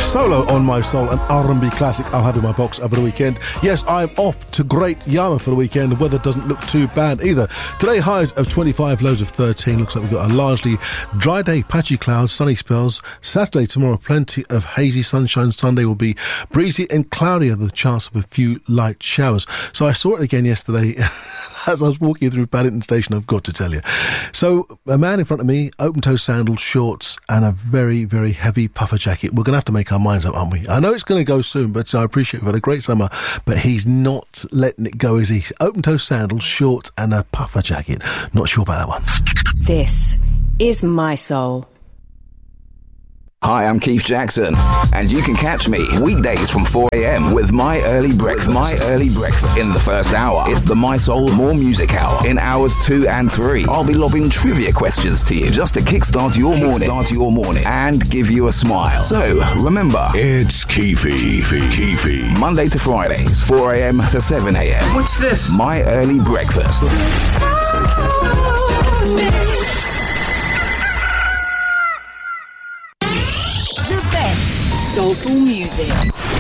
Solo on My Soul, an R&B classic I'll have in my box over the weekend. Yes, I'm off to Great Yarmouth for the weekend. The weather doesn't look too bad either. Today, highs of 25, lows of 13. Looks like we've got a largely dry day, patchy clouds, sunny spells. Saturday, tomorrow, plenty of hazy sunshine. Sunday will be breezy and cloudy with the chance of a few light showers. So I saw it again yesterday as I was walking through Paddington Station, I've got to tell you. So a man in front of me, open-toe sandals, shorts, and a very, very heavy puffer jacket. We're going to have to make our minds up, aren't we? I know it's going to go soon, but I appreciate we've had a great summer, but he's not letting it go, is he? Open-toe sandals, shorts, and a puffer jacket. Not sure about that one. This is My Soul. Hi, I'm Keith Jackson, and you can catch me weekdays from 4 a.m. with My Early Breakfast. In the first hour, it's the My Soul More Music Hour. In hours 2 and 3, I'll be lobbing trivia questions to you just to kickstart your morning and give you a smile. So, remember, it's Keefy. Monday to Fridays, 4 a.m. to 7 a.m. What's this? My Early Breakfast. Soulful music.